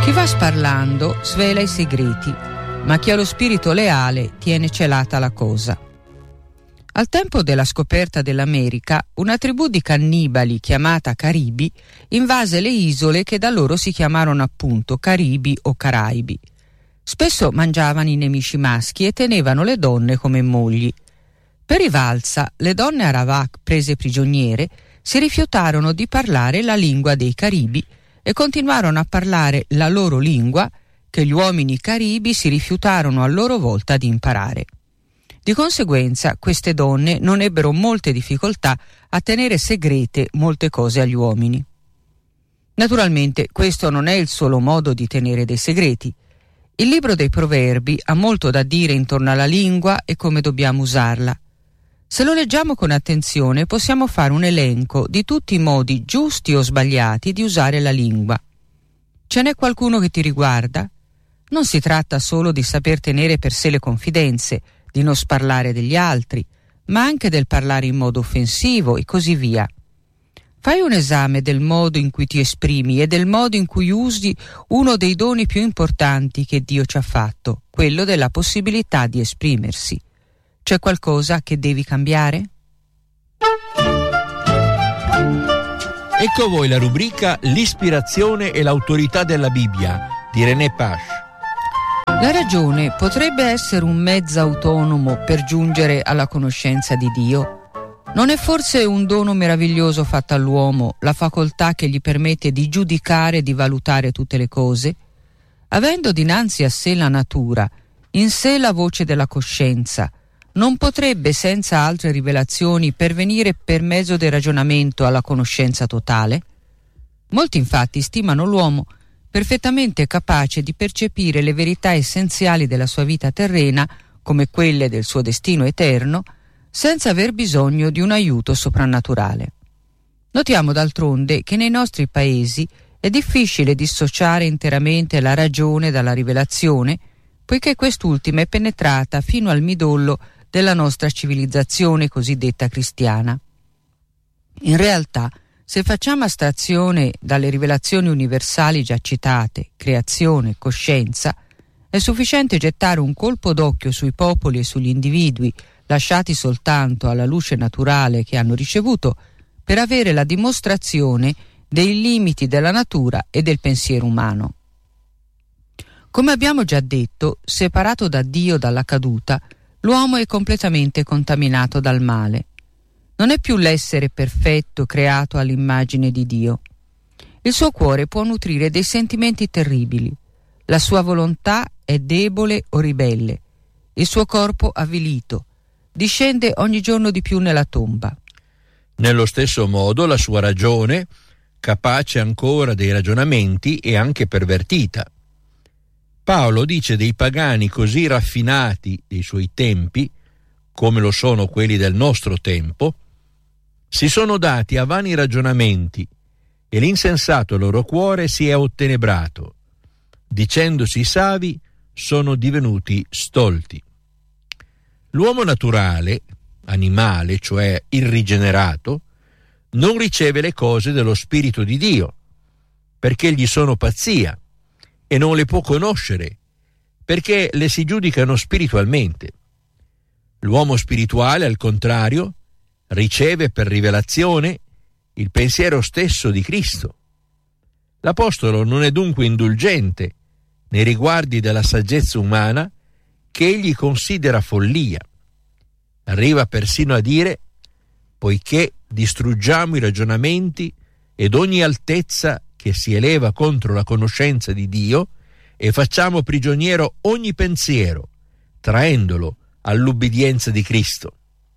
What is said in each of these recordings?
Chi va sparlando svela i segreti, ma chi ha lo spirito leale tiene celata la cosa. Al tempo della scoperta dell'America, una tribù di cannibali chiamata Caribi invase le isole che da loro si chiamarono appunto Caribi o Caraibi. Spesso mangiavano i nemici maschi e tenevano le donne come mogli. Per rivalsa, le donne Arawak prese prigioniere si rifiutarono di parlare la lingua dei Caribi e continuarono a parlare la loro lingua, che gli uomini Caribi si rifiutarono a loro volta di imparare. Di conseguenza, queste donne non ebbero molte difficoltà a tenere segrete molte cose agli uomini. Naturalmente, questo non è il solo modo di tenere dei segreti. Il libro dei Proverbi ha molto da dire intorno alla lingua e come dobbiamo usarla. Se lo leggiamo con attenzione, possiamo fare un elenco di tutti i modi giusti o sbagliati di usare la lingua. Ce n'è qualcuno che ti riguarda? Non si tratta solo di saper tenere per sé le confidenze, di non sparlare degli altri, ma anche del parlare in modo offensivo e così via. Fai un esame del modo in cui ti esprimi e del modo in cui usi uno dei doni più importanti che Dio ci ha fatto, quello della possibilità di esprimersi. C'è qualcosa che devi cambiare? Ecco a voi la rubrica L'ispirazione e l'autorità della Bibbia di René Pache. La ragione potrebbe essere un mezzo autonomo per giungere alla conoscenza di Dio? Non è forse un dono meraviglioso fatto all'uomo, la facoltà che gli permette di giudicare e di valutare tutte le cose? Avendo dinanzi a sé la natura, in sé la voce della coscienza, non potrebbe senza altre rivelazioni pervenire per mezzo del ragionamento alla conoscenza totale? Molti infatti stimano l'uomo perfettamente capace di percepire le verità essenziali della sua vita terrena, come quelle del suo destino eterno, senza aver bisogno di un aiuto soprannaturale. Notiamo d'altronde che nei nostri paesi è difficile dissociare interamente la ragione dalla rivelazione, poiché quest'ultima è penetrata fino al midollo della nostra civilizzazione cosiddetta cristiana. In realtà, se facciamo astrazione dalle rivelazioni universali già citate, creazione, coscienza, è sufficiente gettare un colpo d'occhio sui popoli e sugli individui lasciati soltanto alla luce naturale che hanno ricevuto per avere la dimostrazione dei limiti della natura e del pensiero umano. Come abbiamo già detto, separato da Dio dalla caduta, l'uomo è completamente contaminato dal male. Non è più l'essere perfetto creato all'immagine di Dio. Il suo cuore può nutrire dei sentimenti terribili. La sua volontà è debole o ribelle. Il suo corpo avvilito. Discende ogni giorno di più nella tomba. Nello stesso modo la sua ragione, capace ancora dei ragionamenti, è anche pervertita. Paolo dice dei pagani così raffinati dei suoi tempi, come lo sono quelli del nostro tempo, si sono dati a vani ragionamenti e l'insensato loro cuore si è ottenebrato. Dicendosi savi, sono divenuti stolti. L'uomo naturale, animale, cioè irrigenerato, non riceve le cose dello Spirito di Dio, perché gli sono pazzia, e non le può conoscere, perché le si giudicano spiritualmente. L'uomo spirituale, al contrario, riceve per rivelazione il pensiero stesso di Cristo. L'Apostolo non è dunque indulgente nei riguardi della saggezza umana, che egli considera follia. Arriva persino a dire: poiché distruggiamo i ragionamenti ed ogni altezza che si eleva contro la conoscenza di Dio e facciamo prigioniero ogni pensiero, traendolo all'ubbidienza di Cristo.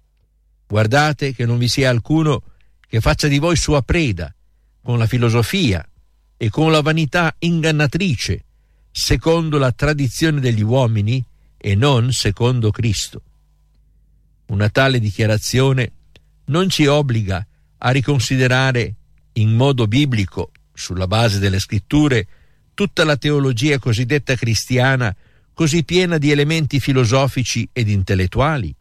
Guardate che non vi sia alcuno che faccia di voi sua preda con la filosofia e con la vanità ingannatrice, secondo la tradizione degli uomini e non secondo Cristo. Una tale dichiarazione non ci obbliga a riconsiderare in modo biblico, sulla base delle scritture, tutta la teologia cosiddetta cristiana, così piena di elementi filosofici ed intellettuali.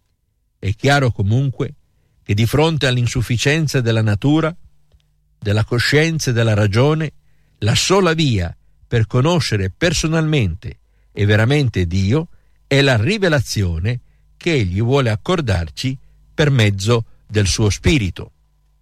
È chiaro comunque che di fronte all'insufficienza della natura, della coscienza e della ragione, la sola via per conoscere personalmente e veramente Dio è la rivelazione che Egli vuole accordarci per mezzo del suo Spirito.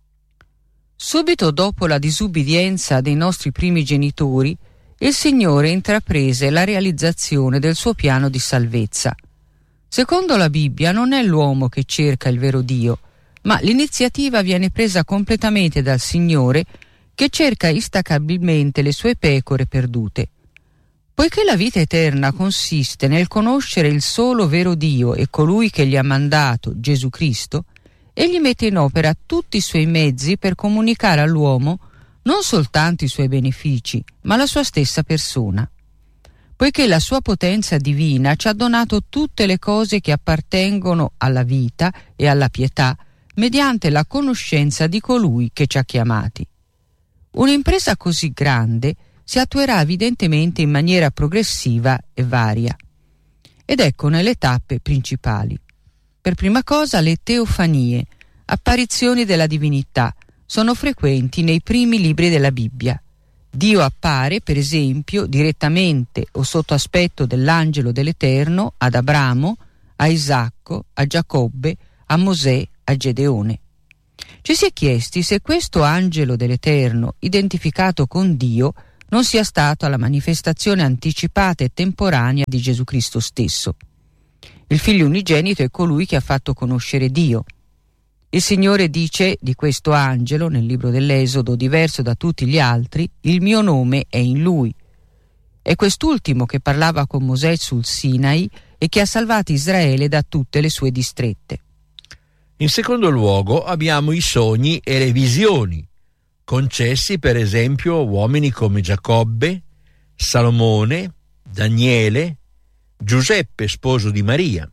Subito dopo la disubbidienza dei nostri primi genitori, il Signore intraprese la realizzazione del suo piano di salvezza. Secondo la Bibbia non è l'uomo che cerca il vero Dio, ma l'iniziativa viene presa completamente dal Signore, che cerca instaccabilmente le sue pecore perdute. Poiché la vita eterna consiste nel conoscere il solo vero Dio e colui che gli ha mandato, Gesù Cristo, egli mette in opera tutti i suoi mezzi per comunicare all'uomo non soltanto i suoi benefici, ma la sua stessa persona. Poiché la sua potenza divina ci ha donato tutte le cose che appartengono alla vita e alla pietà, mediante la conoscenza di colui che ci ha chiamati. Un'impresa così grande si attuerà evidentemente in maniera progressiva e varia. Ed eccone le tappe principali. Per prima cosa le teofanie, apparizioni della divinità, sono frequenti nei primi libri della Bibbia. Dio appare, per esempio, direttamente o sotto aspetto dell'angelo dell'Eterno ad Abramo, a Isacco, a Giacobbe, a Mosè, a Gedeone. Ci si è chiesti se questo angelo dell'Eterno, identificato con Dio, non sia stato la manifestazione anticipata e temporanea di Gesù Cristo stesso. Il Figlio unigenito è colui che ha fatto conoscere Dio. Il Signore dice di questo angelo nel libro dell'Esodo, diverso da tutti gli altri: il mio nome è in lui. È quest'ultimo che parlava con Mosè sul Sinai e che ha salvato Israele da tutte le sue distrette. In secondo luogo abbiamo i sogni e le visioni, concessi per esempio a uomini come Giacobbe, Salomone, Daniele, Giuseppe, sposo di Maria.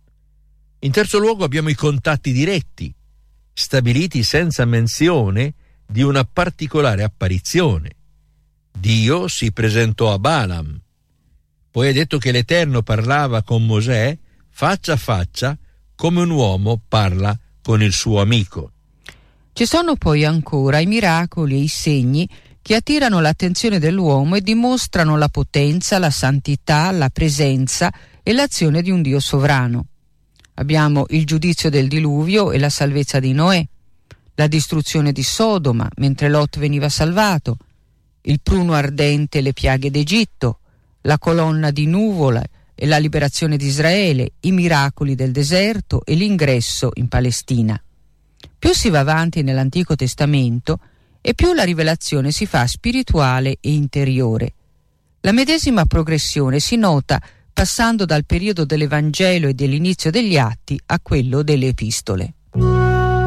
In terzo luogo abbiamo i contatti diretti, stabiliti senza menzione di una particolare apparizione. Dio si presentò a Balaam. Poi è detto che l'Eterno parlava con Mosè faccia a faccia, come un uomo parla con il suo amico. Ci sono poi ancora i miracoli e i segni che attirano l'attenzione dell'uomo e dimostrano la potenza, la santità, la presenza e l'azione di un Dio sovrano. Abbiamo il giudizio del diluvio e la salvezza di Noè, la distruzione di Sodoma mentre Lot veniva salvato, il pruno ardente e le piaghe d'Egitto, la colonna di nuvola e la liberazione di Israele, i miracoli del deserto e l'ingresso in Palestina. Più si va avanti nell'Antico Testamento e più la rivelazione si fa spirituale e interiore. La medesima progressione si nota passando dal periodo dell'Evangelo e dell'inizio degli Atti a quello delle Epistole.